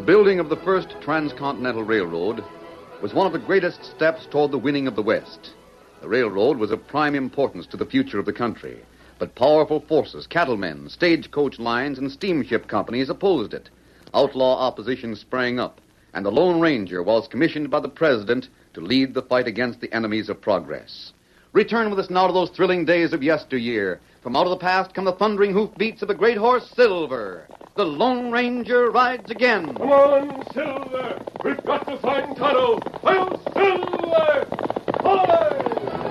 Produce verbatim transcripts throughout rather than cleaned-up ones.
building of the first transcontinental railroad was one of the greatest steps toward the winning of the West. The railroad was of prime importance to the future of the country, but powerful forces, cattlemen, stagecoach lines, and steamship companies opposed it. Outlaw opposition sprang up, and the Lone Ranger was commissioned by the President to lead the fight against the enemies of progress. Return with us now to those thrilling days of yesteryear. From out of the past come the thundering hoofbeats of the great horse Silver. The Lone Ranger rides again. Come on, Silver! We've got to find Tonto! Hi-yo, Silver! Hi!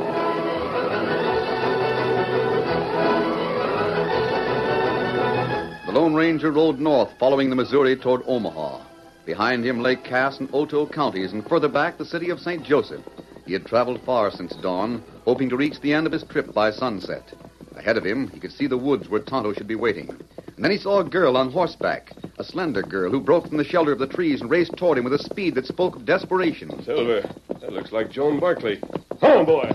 The Lone Ranger rode north, following the Missouri toward Omaha. Behind him lay Cass and Otoe counties, and further back the city of Saint Joseph. He had traveled far since dawn, hoping to reach the end of his trip by sunset. Ahead of him, he could see the woods where Tonto should be waiting. And then he saw a girl on horseback, a slender girl who broke from the shelter of the trees and raced toward him with a speed that spoke of desperation. Silver, that looks like Joan Barkley. Come on, boy!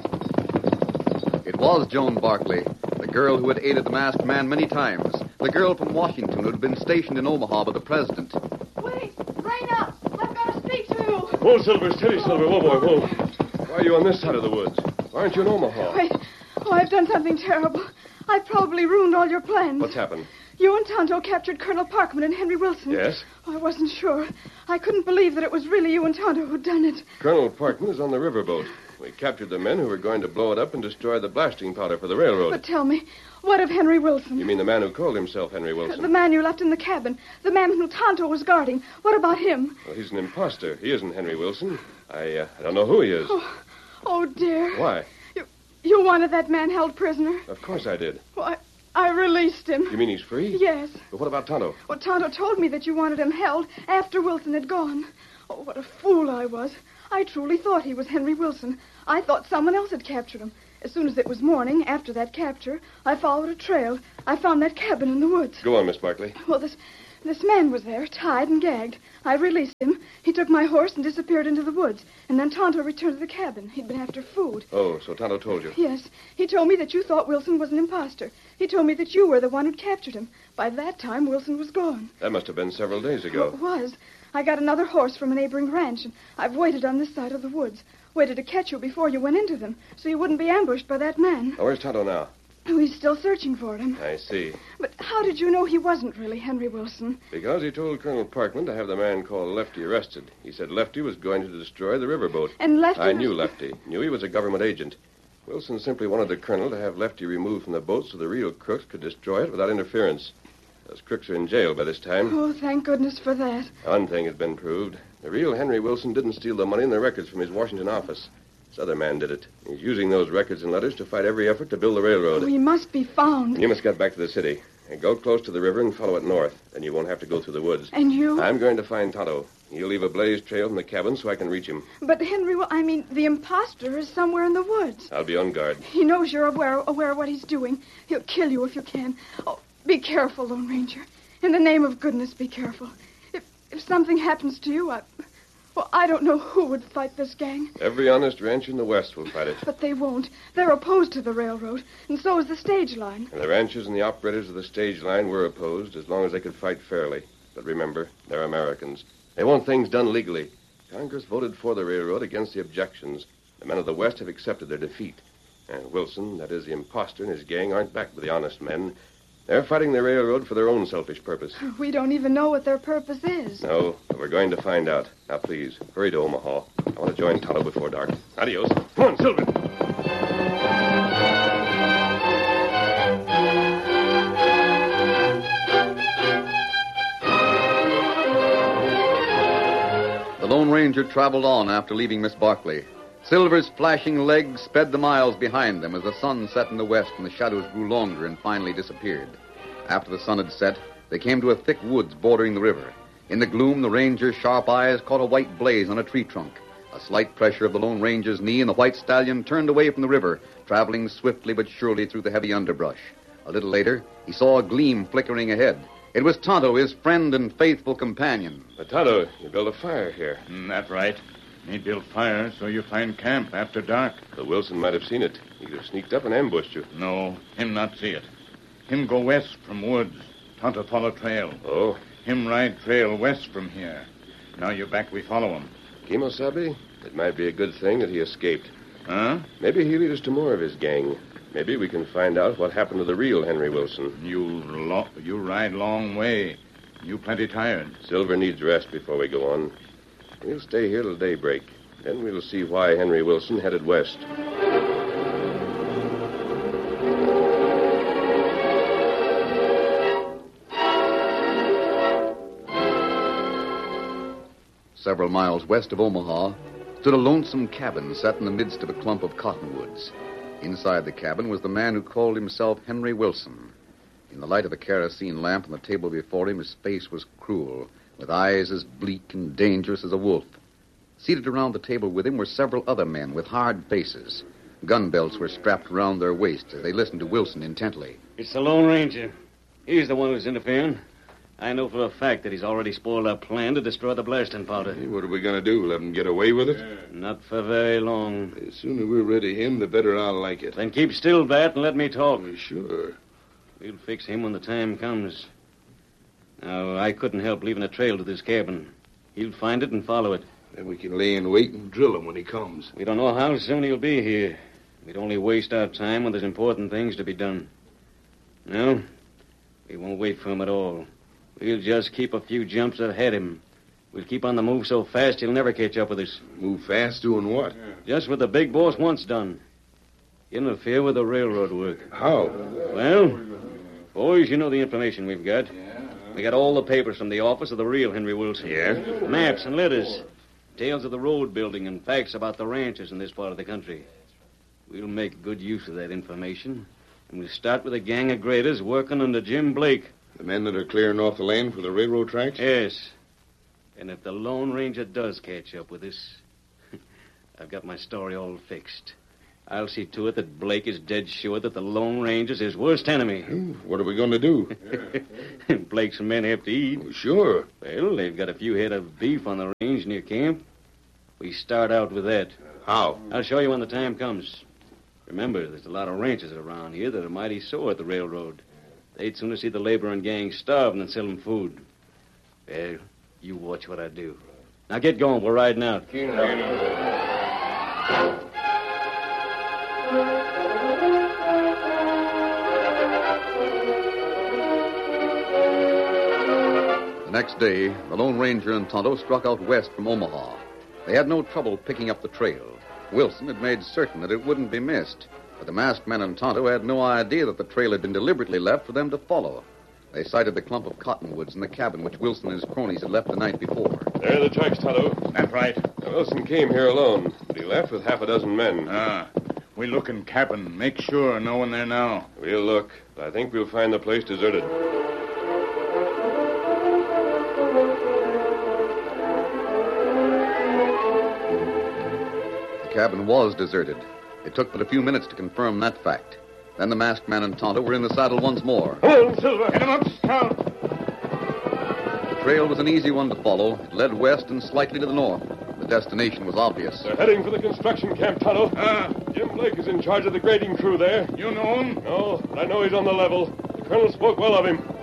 It was Joan Barkley, the girl who had aided the masked man many times, the girl from Washington who had been stationed in Omaha by the President. Wait! Rein up! I've got to speak to you! Whoa, Silver, steady, Silver. Whoa, boy, whoa. Why are you on this side of the woods? Why aren't you in Omaha? Wait. Oh, I've done something terrible. I've probably ruined all your plans. What's happened? You and Tonto captured Colonel Parkman and Henry Wilson. Yes? Oh, I wasn't sure. I couldn't believe that it was really you and Tonto who'd done it. Colonel Parkman is on the riverboat. We captured the men who were going to blow it up and destroy the blasting powder for the railroad. But tell me, what of Henry Wilson? You mean the man who called himself Henry Wilson? The man you left in the cabin. The man who Tonto was guarding. What about him? Well, he's an imposter. He isn't Henry Wilson. I, uh, I don't know who he is. Oh, oh, dear. Why? You, you wanted that man held prisoner? Of course I did. Well, I, I released him. You mean he's free? Yes. But what about Tonto? Well, Tonto told me that you wanted him held after Wilson had gone. Oh, what a fool I was. I truly thought he was Henry Wilson. I thought someone else had captured him. As soon as it was morning, after that capture, I followed a trail. I found that cabin in the woods. Go on, Miss Barkley. Well, this this man was there, tied and gagged. I released him. He took my horse and disappeared into the woods. And then Tonto returned to the cabin. He'd been after food. Oh, so Tonto told you? Yes. He told me that you thought Wilson was an imposter. He told me that you were the one who'd captured him. By that time, Wilson was gone. That must have been several days ago. Well, it was. I got another horse from a neighboring ranch, and I've waited on this side of the woods. Waited to catch you before you went into them, so you wouldn't be ambushed by that man. Now, where's Tonto now? Oh, he's still searching for him. I see. But how did you know he wasn't really Henry Wilson? Because he told Colonel Parkman to have the man called Lefty arrested. He said Lefty was going to destroy the riverboat. And Lefty I was... knew Lefty. Knew he was a government agent. Wilson simply wanted the colonel to have Lefty removed from the boat so the real crooks could destroy it without interference. Those crooks are in jail by this time. Oh, thank goodness for that. One thing has been proved. The real Henry Wilson didn't steal the money and the records from his Washington office. This other man did it. He's using those records and letters to fight every effort to build the railroad. Oh, he must be found. You must get back to the city. And go close to the river and follow it north. Then you won't have to go through the woods. And you? I'm going to find Tonto. He'll leave a blaze trail from the cabin so I can reach him. But Henry, I mean, the imposter is somewhere in the woods. I'll be on guard. He knows you're aware, aware of what he's doing. He'll kill you if you can. Oh, be careful, Lone Ranger. In the name of goodness, be careful. If if something happens to you, I... Well, I don't know who would fight this gang. Every honest rancher in the West will fight it. But they won't. They're opposed to the railroad, and so is the stage line. And the ranchers and the operators of the stage line were opposed as long as they could fight fairly. But remember, they're Americans. They want things done legally. Congress voted for the railroad against the objections. The men of the West have accepted their defeat. And Wilson, that is the imposter, and his gang aren't backed by the honest men. They're fighting the railroad for their own selfish purpose. We don't even know what their purpose is. No, but we're going to find out. Now, please, hurry to Omaha. I want to join Tonto before dark. Adios. Come on, Silver. The Lone Ranger traveled on after leaving Miss Barkley. Silver's flashing legs sped the miles behind them as the sun set in the west and the shadows grew longer and finally disappeared. After the sun had set, they came to a thick woods bordering the river. In the gloom, the ranger's sharp eyes caught a white blaze on a tree trunk. A slight pressure of the Lone Ranger's knee, and the white stallion turned away from the river, traveling swiftly but surely through the heavy underbrush. A little later, he saw a gleam flickering ahead. It was Tonto, his friend and faithful companion. But Tonto, you built a fire here. Mm, that's right. He built fire so you find camp after dark. But Wilson might have seen it. He could have sneaked up and ambushed you. No, him not see it. Him go west from woods. Tonto follow trail. Oh? Him ride trail west from here. Now you're back, we follow him. Kimosabe, it might be a good thing that he escaped. Huh? Maybe he'll lead us to more of his gang. Maybe we can find out what happened to the real Henry Wilson. You lo- you ride long way. You plenty tired. Silver needs rest before we go on. We'll stay here till daybreak. Then we'll see why Henry Wilson headed west. Several miles west of Omaha stood a lonesome cabin set in the midst of a clump of cottonwoods. Inside the cabin was the man who called himself Henry Wilson. In the light of a kerosene lamp on the table before him, his face was cruel, with eyes as bleak and dangerous as a wolf. Seated around the table with him were several other men with hard faces. Gun belts were strapped around their waists as they listened to Wilson intently. It's the Lone Ranger. He's the one who's interfering. I know for a fact that he's already spoiled our plan to destroy the blasting powder. Hey, what are we going to do? Let him get away with it? Not for very long. The sooner we're rid of him, the better I'll like it. Then keep still, Bat, and let me talk. Well, sure. We'll fix him when the time comes. Now, I couldn't help leaving a trail to this cabin. He'll find it and follow it. Then we can lay in wait and drill him when he comes. We don't know how soon he'll be here. We'd only waste our time when there's important things to be done. No, we won't wait for him at all. We'll just keep a few jumps ahead of him. We'll keep on the move so fast he'll never catch up with us. Move fast doing what? Just what the big boss wants done. Interfere with the railroad work. How? Well, boys, you know the information we've got. We got all the papers from the office of the real Henry Wilson. Yeah? Maps and letters. Tales of the road building and facts about the ranches in this part of the country. We'll make good use of that information. And we'll start with a gang of graders working under Jim Blake. The men that are clearing off the land for the railroad tracks? Yes. And if the Lone Ranger does catch up with us, I've got my story all fixed. I'll see to it that Blake is dead sure that the Lone Ranger's his worst enemy. What are we going to do? Blake's men have to eat. Well, sure. Well, they've got a few head of beef on the range near camp. We start out with that. How? I'll show you when the time comes. Remember, there's a lot of ranches around here that are mighty sore at the railroad. They'd sooner see the laboring gang starving than sell them food. Well, you watch what I do. Now get going. We're riding out. The next day, the Lone Ranger and Tonto struck out west from Omaha. They had no trouble picking up the trail. Wilson had made certain that it wouldn't be missed. But the masked men and Tonto had no idea that the trail had been deliberately left for them to follow. They sighted the clump of cottonwoods in the cabin which Wilson and his cronies had left the night before. There are the tracks, Tonto. That's right. Now, Wilson came here alone, but he left with half a dozen men. Ah, we look in cabin. Make sure no one there now. We'll look, but I think we'll find the place deserted. The cabin was deserted. It took but a few minutes to confirm that fact. Then the masked man and Tonto were in the saddle once more. Come on, Silver. Get him up, Scout. The trail was an easy one to follow. It led west and slightly to the north. The destination was obvious. They're heading for the construction camp, Tonto. Ah, Jim Blake is in charge of the grading crew there. you know him? No, but I know he's on the level. The colonel spoke well of him.